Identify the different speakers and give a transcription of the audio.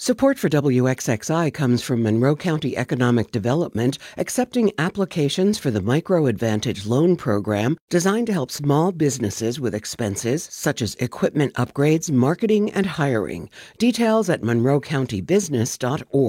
Speaker 1: Support for WXXI comes from Monroe County Economic Development, accepting applications for the Micro Advantage Loan Program designed to help small businesses with expenses such as equipment upgrades, marketing, and hiring. Details at monroecountybusiness.org.